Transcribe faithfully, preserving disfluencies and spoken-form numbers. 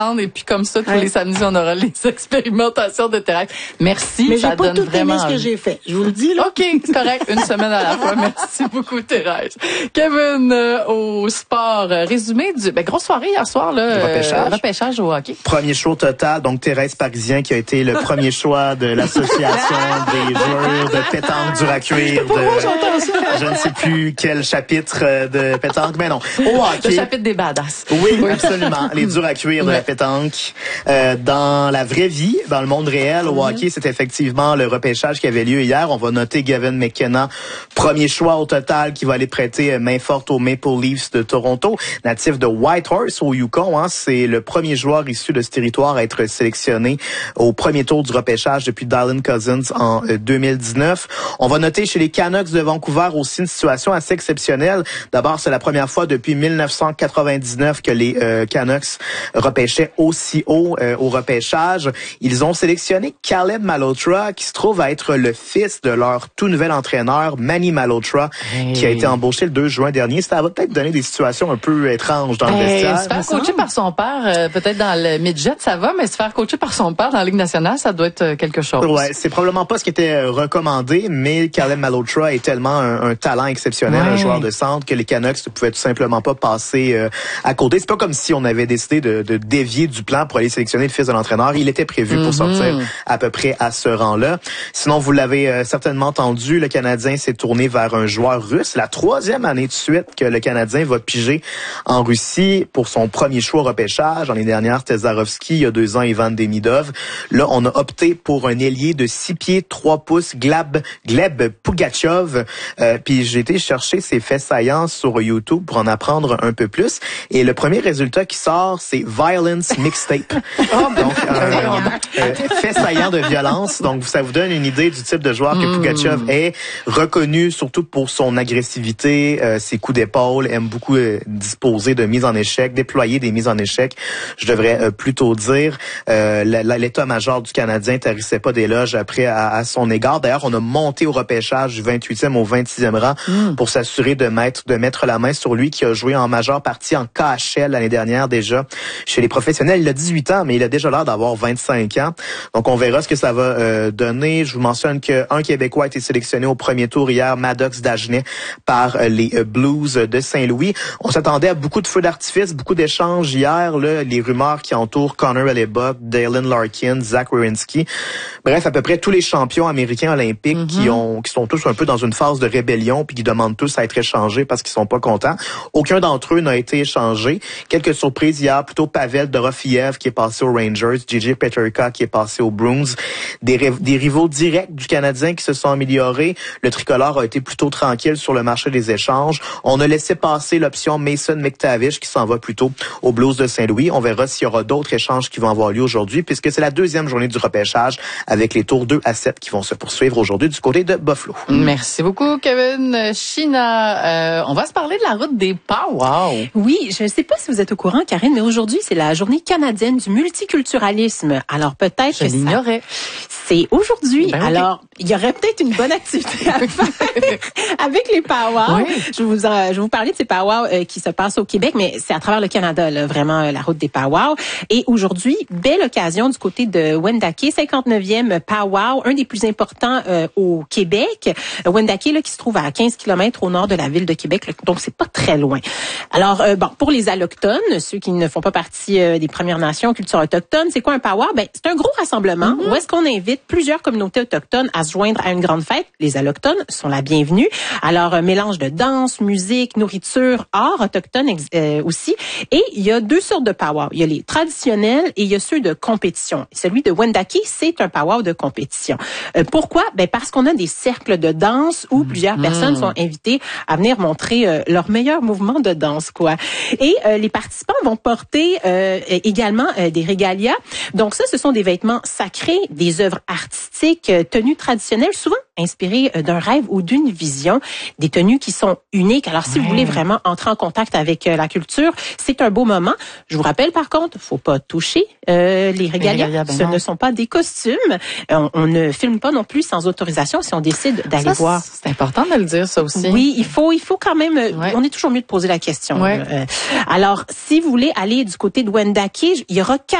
Et puis comme ça, tous ouais. les samedis, on aura les expérimentations de Thérèse. Merci, Mais ça j'ai pas donne tout vraiment aimé ce que j'ai fait. Je vous le dis, là. OK, c'est correct. Une semaine à la fois. Merci beaucoup, Thérèse. Kevin, euh, au sport, euh, résumé du... Ben, grosse soirée hier soir, là. Le repêchage. Euh, repêchage au hockey. Premier show total. Donc, Thérèse Parisien qui a été le premier choix de l'association des joueurs de pétanque dur à cuire. De, je ne sais plus quel chapitre de pétanque, mais non. Au hockey. Le chapitre des badass. Oui, oui. Absolument. Les durs à cuire de ouais. la pétanque. Euh, dans la vraie vie, dans le monde réel, au hockey, c'est effectivement le repêchage qui avait lieu hier. On va noter Gavin McKenna, premier choix au total, qui va aller prêter main forte aux Maple Leafs de Toronto, natif de Whitehorse au Yukon. Hein. C'est le premier joueur issu de ce territoire à être sélectionné au premier tour du repêchage depuis Dylan Cousins en euh, deux mille dix-neuf. On va noter chez les Canucks de Vancouver aussi une situation assez exceptionnelle. D'abord, c'est la première fois depuis mille neuf cent quatre-vingt-dix-neuf que les euh, Canucks repêchaient aussi haut euh, au repêchage. Ils ont sélectionné Caleb Malhotra, qui se trouve à être le fils de leur tout nouvel entraîneur, Manny Malhotra, hey. qui a été embauché le deux juin dernier. Ça va peut-être donner des situations un peu étranges dans hey, le vestiaire. Se faire coacher par son père, euh, peut-être dans le midget, ça va, mais se faire coacher par son père dans la Ligue nationale, ça doit être quelque chose. Ouais, c'est probablement pas ce qui était recommandé, mais Caleb Malhotra est tellement un, un talent exceptionnel, ouais. un joueur de centre, que les Canucks ne pouvaient tout simplement pas passer euh, à côté. C'est pas comme si on avait décidé de, de dévier du plan pour aller sélectionner le fils de l'entraîneur. Il était prévu mm-hmm. pour sortir à peu près à ce rang-là. Sinon, vous l'avez euh, certainement entendu, le Canadien s'est tourné vers un joueur russe. La troisième année de suite que le Canadien va piger en Russie pour son premier choix au repêchage. L'année dernière, c'était Zarovski. Il y a deux ans, Ivan Demidov. Là, on a opté pour un ailier de six pieds, trois pouces, Gleb, Gleb Pugachev. Euh, puis j'ai été chercher ses faits saillants sur YouTube pour en apprendre un peu plus. Et le premier résultat qui sort, c'est Violence Mixtape. Donc, un euh, fait saillant de violence. Donc, ça vous donne une idée du type de joueur que mm. Pugachev est, reconnu surtout pour son agressivité, euh, ses coups d'épaule, aime beaucoup euh, disposer de mises en échec, déployer des mises en échec, je devrais euh, plutôt dire. Euh, l'état-major du Canadien tarissait pas d'éloges après à, à son égard. D'ailleurs, on a monté au repêchage du vingt-huitième au vingt-sixième rang mm. pour s'assurer de mettre, de mettre la main sur lui, qui a joué en majeure partie en K H L l'année dernière déjà chez les professionnels. Il a dix-huit ans, mais il a déjà l'air d'avoir vingt-cinq ans. Donc, on verra ce que ça va euh, donner. Je vous mentionne qu'un Québécois a été sélectionné au premier tour hier, Maddox Dagenet, par euh, les euh, Blues de Saint-Louis. On s'attendait à beaucoup de feux d'artifice, beaucoup d'échanges hier. Là, les rumeurs qui entourent Connor Hellebuyck, Dalen Larkin, Zach Werenski. Bref, à peu près tous les champions américains olympiques mm-hmm. qui ont qui sont tous un peu dans une phase de rébellion puis qui demandent tous à être échangés parce qu'ils sont pas contents. Aucun d'entre eux n'a été échangé. Quelques surprises hier, plutôt Pavel Dorofiev qui est passé aux Rangers, J J Peterka qui est passé aux Bruins. Des, des rivaux directs du Canadien qui se sont améliorés. Le tricolore a été plutôt tranquille sur le marché des échanges. On a laissé passer l'option Mason McTavish qui s'en va plutôt aux Blues de Saint-Louis. On verra s'il y aura d'autres échanges qui vont avoir lieu aujourd'hui puisque c'est la deuxième journée du repêchage avec les tours deux à sept qui vont se poursuivre aujourd'hui du côté de Buffalo. Merci beaucoup, Kevin. China, euh, on va se parler de la route des Pow-Wow. Oui, je ne sais pas si vous êtes au courant, Karine, mais aujourd'hui, c'est la journée canadienne du multiculturalisme. Alors peut-être je que l'ignorais. C'est aujourd'hui. Ben, Alors, il y aurait peut-être une bonne activité à faire avec les Pow-Wow. Oui. Je vous en, je vais vous parler de ces Pow-Wow euh, qui se passent au Québec, mais c'est à travers le Canada, là, vraiment euh, la route des Pow-Wow. Et aujourd'hui, belle occasion du côté de Wendake, cinquante-neuvième Pow-Wow, un des plus importants euh, au Québec. Wendake, là, qui se trouve à quinze kilomètres au nord de la ville de Québec, là, donc c'est pas très loin. Alors, euh, bon, pour les allochtones, ceux qui ne font pas partie euh, des Premières Nations, culture autochtone, c'est quoi un Pow-Wow? Ben, c'est un gros rassemblement mm-hmm. où est-ce qu'on invite plusieurs communautés autochtones à se joindre à une grande fête. Les allochtones sont la bienvenue. Alors, un mélange de danse, musique, nourriture, art autochtone euh, aussi. Et il y a deux sortes de Pow-Wow. Il y a les traditionnels et il y a ceux de compétition. Celui de Wendake, c'est un Pow-Wow de compétition. Euh, pourquoi? Ben, parce qu'on a des cercles de danse où plusieurs mmh. personnes sont invitées à venir montrer euh, leur meilleur mouvement de danse, quoi. Et euh, les participants vont porter euh, également euh, des régalias. Donc ça, ce sont des vêtements sacrés, des œuvres artistiques, euh, tenues traditionnelles, souvent inspirées d'un rêve ou d'une vision, des tenues qui sont uniques. Alors, si ouais. vous voulez vraiment entrer en contact avec la culture, c'est un beau moment. Je vous rappelle, par contre, faut pas toucher euh, les régalias. Les ben Ce non. ne sont pas des costumes. On, on ne filme pas non plus sans autorisation si on décide d'aller ça, voir. C'est important de le dire, ça aussi. Oui, il faut, il faut quand même. Ouais. On est toujours mieux de poser la question. Ouais. Euh, alors, si vous voulez aller du côté de Wendake, il y aura